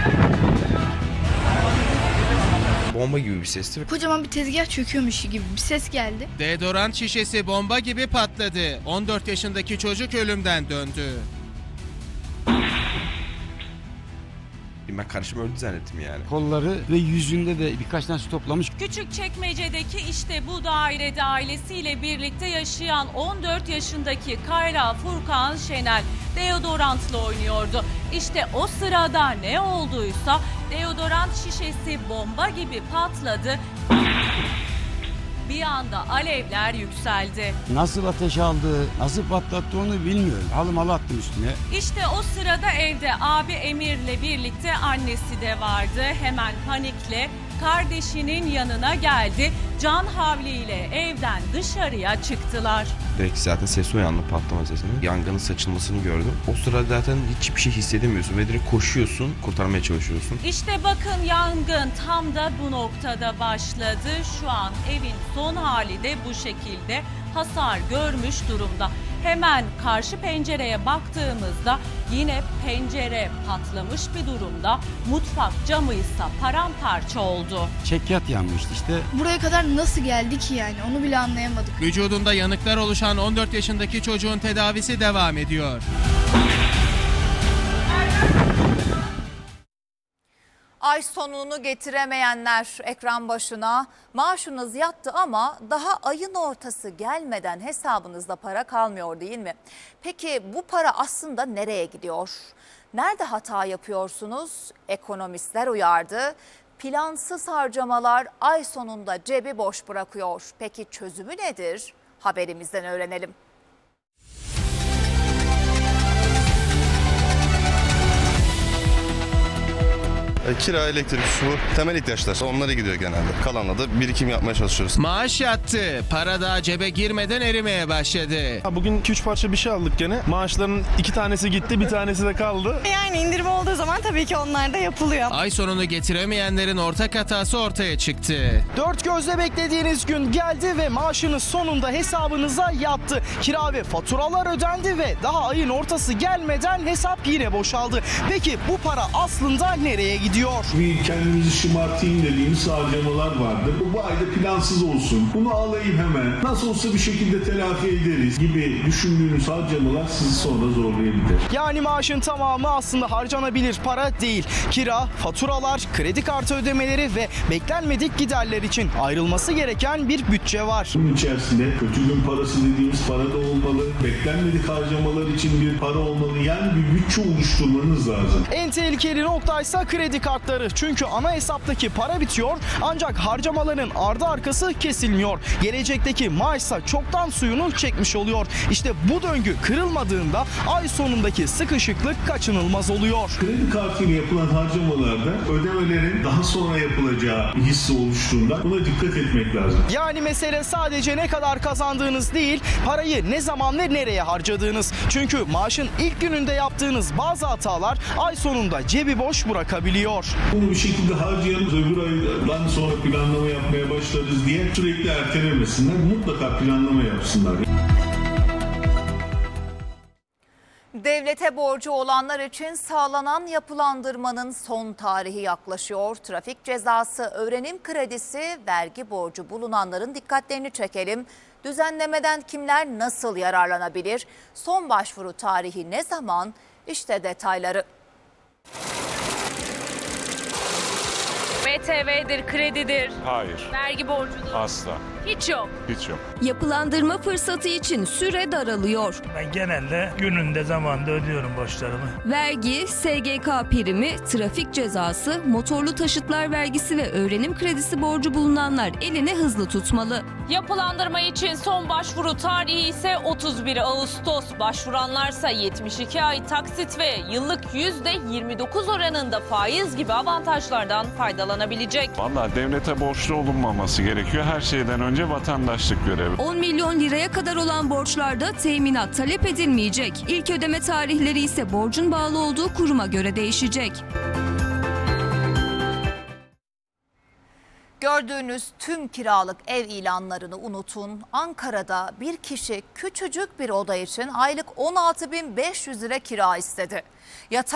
Bomba gibi bir sesti. Kocaman bir tezgah çöküyormuş gibi bir ses geldi. Deodorant şişesi bomba gibi patladı. 14 yaşındaki çocuk ölümden döndü. Ben karşıma öldü zannettim yani. Kolları ve yüzünde de birkaç tane su toplamış. Küçükçekmece'deki işte bu dairede ailesiyle birlikte yaşayan 14 yaşındaki Kayra Furkan Şenel deodorantla oynuyordu. İşte o sırada ne olduysa deodorant şişesi bomba gibi patladı. Bir anda alevler yükseldi. Nasıl ateş aldı, nasıl patlattı onu bilmiyorum. Halı attım üstüne. İşte o sırada evde abi Emir'le birlikte annesi de vardı. Hemen panikle kardeşinin yanına geldi. Can havliyle evden dışarıya çıktılar. Direkt zaten sesi uyandı, patlama sesini. Yangının saçılmasını gördüm. O sırada zaten hiçbir şey hissedemiyorsun ve direkt koşuyorsun, kurtarmaya çalışıyorsun. İşte bakın yangın tam da bu noktada başladı. Şu an evin son hali de bu şekilde hasar görmüş durumda. Hemen karşı pencereye baktığımızda yine pencere patlamış bir durumda. Mutfak camı ise paramparça oldu. Çekyat yanmıştı işte. Buraya kadar nasıl geldi ki yani onu bile anlayamadık. Vücudunda yanıklar oluşan 14 yaşındaki çocuğun tedavisi devam ediyor. Ay sonunu getiremeyenler ekran başına. Maaşınız yattı ama daha ayın ortası gelmeden hesabınızda para kalmıyor değil mi? Peki bu para aslında nereye gidiyor? Nerede hata yapıyorsunuz? Ekonomistler uyardı. Plansız harcamalar ay sonunda cebi boş bırakıyor. Peki çözümü nedir? Haberimizden öğrenelim. Kira, elektrik, su, temel ihtiyaçlar. Onlara gidiyor genelde. Kalanla da birikim yapmaya çalışıyoruz. Maaş yattı. Para daha cebe girmeden erimeye başladı. Bugün 2-3 parça bir şey aldık gene. Maaşların 2 tanesi gitti, bir tanesi de kaldı. Yani indirim olduğu zaman tabii ki onlar da yapılıyor. Ay sonunu getiremeyenlerin ortak hatası ortaya çıktı. Dört gözle beklediğiniz gün geldi ve maaşınız sonunda hesabınıza yattı. Kira ve faturalar ödendi ve daha ayın ortası gelmeden hesap yine boşaldı. Peki bu para aslında nereye gidiyor? Bir kendimizi şımartayım dediğimiz harcamalar vardır. Bu ayda plansız olsun, bunu alayım hemen, nasıl olsa bir şekilde telafi ederiz gibi düşündüğünüz harcamalar sizi sonra zorlayabilir. Yani maaşın tamamı aslında harcanabilir para değil. Kira, faturalar, kredi kartı ödemeleri ve beklenmedik giderler için ayrılması gereken bir bütçe var. Bunun içerisinde kötü gün parası dediğimiz para da olmalı, beklenmedik harcamalar için bir para olmalı. Yani bir bütçe oluşturmanız lazım. En tehlikeli noktaysa kredi kartları. Çünkü ana hesaptaki para bitiyor ancak harcamaların ardı arkası kesilmiyor. Gelecekteki maaşsa çoktan suyunu çekmiş oluyor. İşte bu döngü kırılmadığında ay sonundaki sıkışıklık kaçınılmaz oluyor. Kredi kartıyla yapılan harcamalarda ödemelerin daha sonra yapılacağı hissi oluştuğunda buna dikkat etmek lazım. Yani mesele sadece ne kadar kazandığınız değil, parayı ne zaman ve nereye harcadığınız. Çünkü maaşın ilk gününde yaptığınız bazı hatalar ay sonunda cebi boş bırakabiliyor. Bunu bir şekilde harcayalım, öbür aydan sonra planlama yapmaya başlarız diye sürekli ertelemesinler. Mutlaka planlama yapsınlar. Devlete borcu olanlar için sağlanan yapılandırmanın son tarihi yaklaşıyor. Trafik cezası, öğrenim kredisi, vergi borcu bulunanların dikkatlerini çekelim. Düzenlemeden kimler nasıl yararlanabilir? Son başvuru tarihi ne zaman? İşte detayları. BTV'dir, kredidir, Hayır, vergi borcudur. asla. Hiç yok. Hiç yok. Yapılandırma fırsatı için süre daralıyor. Ben genelde gününde zamanında ödüyorum borçlarımı. Vergi, SGK primi, trafik cezası, motorlu taşıtlar vergisi ve öğrenim kredisi borcu bulunanlar elini hızlı tutmalı. Yapılandırma için son başvuru tarihi ise 31 Ağustos. Başvuranlarsa 72 ay taksit ve yıllık %29 oranında faiz gibi avantajlardan faydalanabilecek. Vallahi devlete borçlu olunmaması gerekiyor. Her şeyden önce vatandaşlık görevi. 10 milyon liraya kadar olan borçlarda teminat talep edilmeyecek. İlk ödeme tarihleri ise borcun bağlı olduğu kuruma göre değişecek. Gördüğünüz tüm kiralık ev ilanlarını unutun. Ankara'da bir kişi küçücük bir oda için aylık 16.500 lira kira istedi.